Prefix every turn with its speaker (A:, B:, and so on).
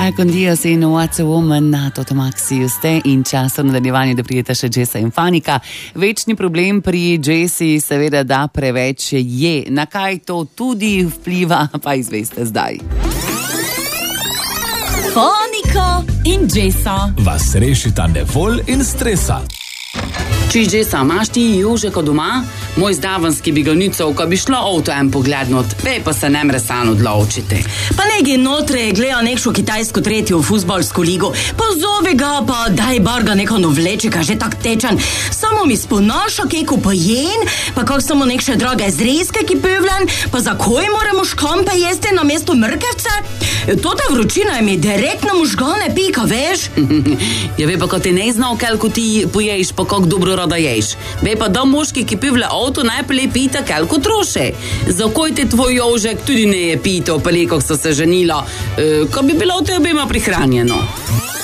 A: Con Dio sei in What's a Woman na Totomaxiju ste in čas v nadaljevanju, da prijeta še Jessa in Fanika. Večni problem pri Jessi seveda, da preveč je. Na kaj to tudi vpliva, pa izveste zdaj.
B: Fanika in Jessa
C: vas rešita nevolj in stresa.
D: Čiž Jessa, imaš ti Jožeka doma? Moj zdavanski bi ga nicov, ko bi šlo avto en poglednot, vej pa se ne mre san odločiti.
B: Pa negi notre gleda nekšo kitajsko tretjo futbolsko ligo, pa zove ga, pa daj bar ga neko novlečeka, že tak tečan. Samo mi sponaša keko pojen, pa kak samo nekše drage zrezke ki pevljan, pa za koj moramo škampe jesti na mesto mrkevce? Tota vročina mi direktno možgane pika, veš?
D: Ja, vej pa, ko ti ne znal, kelko ti poješ, pa kak dobro rada ješ. Vej pa, da moški, ki pivle avto, najprej pita, kelko troše. Zakoj te tvoj Jožek tudi ne je pital, pa lekog so se ženila, ko bi bilo v tebe ima prihranjeno.